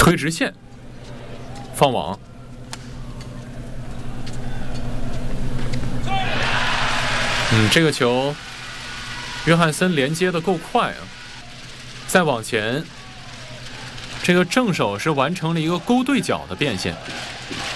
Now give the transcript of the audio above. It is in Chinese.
推直线，放网。这个球，约翰森连接的够快啊！再往前，这个正手是完成了一个勾对角的变线。